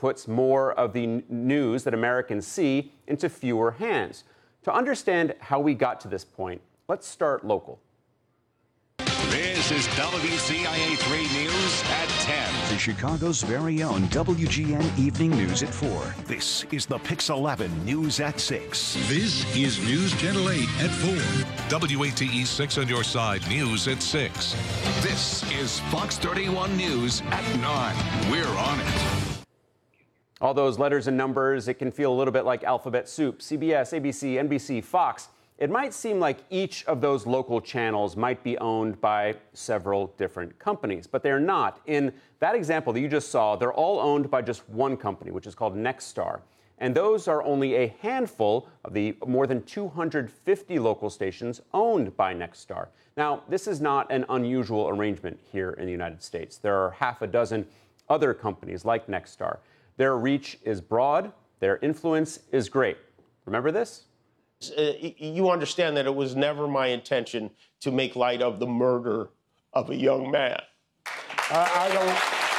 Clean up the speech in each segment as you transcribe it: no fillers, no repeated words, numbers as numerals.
puts more of the news that Americans see into fewer hands. To understand how we got to this point, let's start local. This is WCIA 3 News at 10. The Chicago's very own WGN Evening News at 4. This is the Pix 11 News at 6. This is News Channel 8 at 4. WATE 6 on your side, News at 6. This is Fox 31 News at 9. We're on it. All those letters and numbers, it can feel a little bit like alphabet soup. CBS, ABC, NBC, Fox. It might seem like each of those local channels might be owned by several different companies, but they're not. In that example that you just saw, they're all owned by just one company, which is called Nexstar. And those are only a handful of the more than 250 local stations owned by Nexstar. Now, this is not an unusual arrangement here in the United States. There are half a dozen other companies like Nexstar. Their reach is broad, their influence is great. Remember this? You understand that it was never my intention to make light of the murder of a young man. I don't.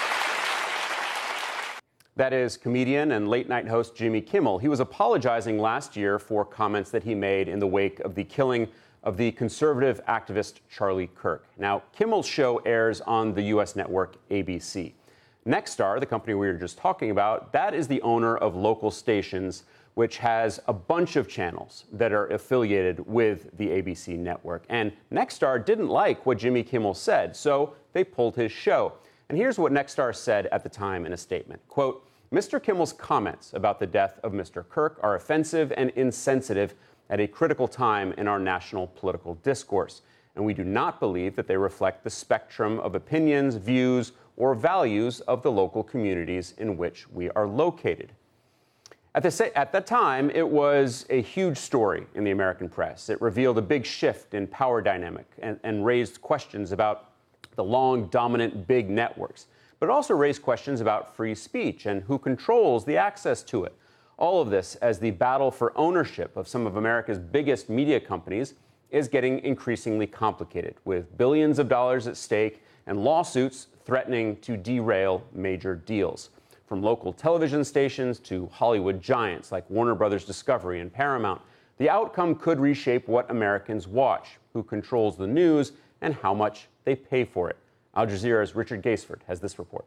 That is comedian and late-night host Jimmy Kimmel. He was apologizing last year for comments that he made in the wake of the killing of the conservative activist Charlie Kirk. Now, Kimmel's show airs on the U.S. network ABC. Nexstar, the company we were just talking about, that is the owner of local stations, which has a bunch of channels that are affiliated with the ABC network. And Nexstar didn't like what Jimmy Kimmel said, so they pulled his show. And here's what Nexstar said at the time in a statement. Quote, Mr. Kimmel's comments about the death of Mr. Kirk are offensive and insensitive at a critical time in our national political discourse. And we do not believe that they reflect the spectrum of opinions, views, or values of the local communities in which we are located. At that time, it was a huge story in the American press. It revealed a big shift in power dynamic and raised questions about the long, dominant big networks. But it also raised questions about free speech and who controls the access to it. All of this as the battle for ownership of some of America's biggest media companies is getting increasingly complicated, with billions of dollars at stake and lawsuits threatening to derail major deals. From local television stations to Hollywood giants like Warner Brothers Discovery and Paramount, the outcome could reshape what Americans watch, who controls the news, and how much they pay for it. Al Jazeera's Richard Gaisford has this report.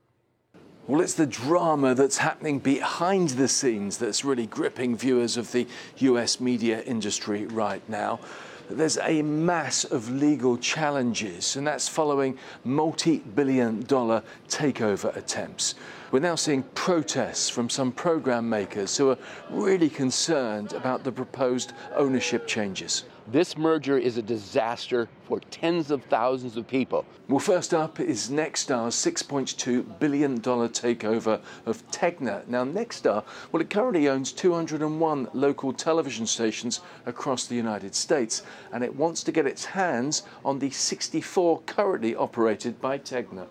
Well, it's the drama that's happening behind the scenes that's really gripping viewers of the US media industry right now. There's a mass of legal challenges, and that's following multi-billion-dollar takeover attempts. We're now seeing protests from some program makers who are really concerned about the proposed ownership changes. This merger is a disaster for tens of thousands of people. Well, first up is Nexstar's $6.2 billion takeover of Tegna. Now, Nexstar, well, it currently owns 201 local television stations across the United States, and it wants to get its hands on the 64 currently operated by Tegna.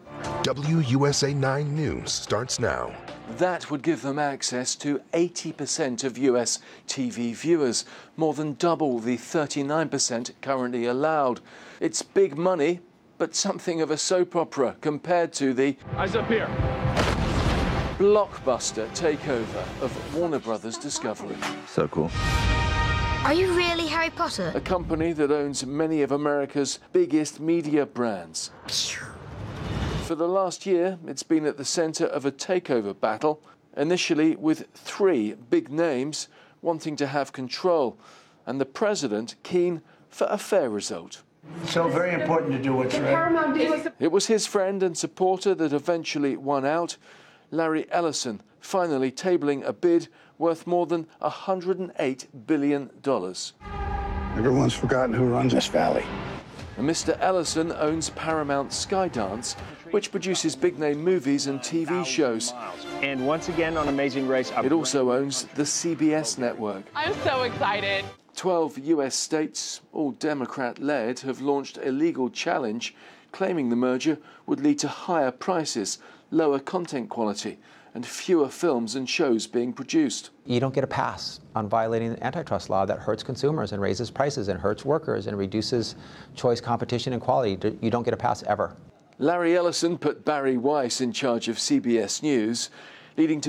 WUSA 9 News starts now. That would give them access to 80% of US TV viewers, more than double the 39% currently allowed. It's big money, but something of a soap opera compared to the Eyes up here. blockbuster takeover of Warner Brothers Discovery. So cool. Are you really Harry Potter? A company that owns many of America's biggest media brands. For the last year, it's been at the center of a takeover battle, initially with three big names wanting to have control, and the president keen for a fair result. So very important to do what's right. It was his friend and supporter that eventually won out, Larry Ellison, finally tabling a bid worth more than $108 billion. Everyone's forgotten who runs this valley. And Mr. Ellison owns Paramount Skydance, which produces big-name movies and TV shows. And once again on Amazing Race, it also owns the CBS network. I'm so excited. 12 US states, all Democrat-led, have launched a legal challenge claiming the merger would lead to higher prices, lower content quality, and fewer films and shows being produced. You don't get a pass on violating the antitrust law that hurts consumers and raises prices and hurts workers and reduces choice, competition, and quality. You don't get a pass ever. Larry Ellison put Barry Weiss in charge of CBS News, leading to